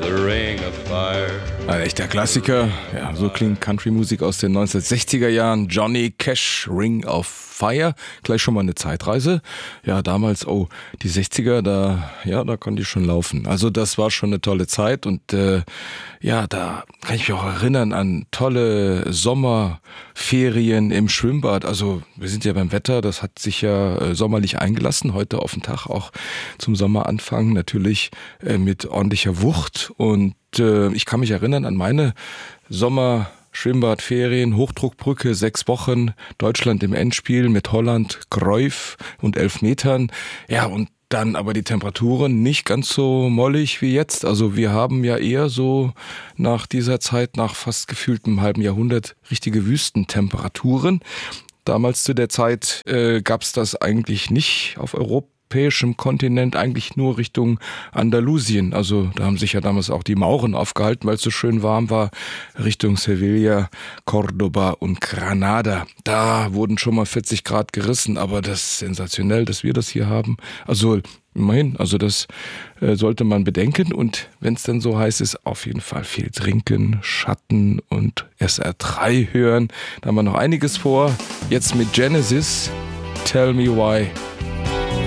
the ring of fire. Ein echter Klassiker. Ja, so klingt Country-Musik aus den 1960er Jahren. Johnny Cash, Ring of Fire. Gleich schon mal eine Zeitreise. Ja, damals, die 60er, da konnte ich schon laufen. Also das war schon eine tolle Zeit und da kann ich mich auch erinnern an tolle Sommerferien im Schwimmbad. Also wir sind ja beim Wetter, das hat sich ja sommerlich eingelassen. Heute auf den Tag auch zum Sommeranfang natürlich mit ordentlicher Wucht und ich kann mich erinnern an meine Schwimmbadferien, Hochdruckbrücke, 6 Wochen, Deutschland im Endspiel mit Holland, Cruyff und 11 Metern. Ja, und dann aber die Temperaturen nicht ganz so mollig wie jetzt. Also wir haben ja eher so nach dieser Zeit, nach fast gefühltem halben Jahrhundert, richtige Wüstentemperaturen. Damals zu der Zeit gab es das eigentlich nicht auf europäischem Kontinent, eigentlich nur Richtung Andalusien. Also da haben sich ja damals auch die Mauren aufgehalten, weil es so schön warm war, Richtung Sevilla, Cordoba und Granada. Da wurden schon mal 40 Grad gerissen, aber das ist sensationell, dass wir das hier haben. Also immerhin, also das sollte man bedenken und wenn es dann so heiß ist, auf jeden Fall viel trinken, Schatten und SR3 hören. Da haben wir noch einiges vor. Jetzt mit Genesis, Tell Me Why.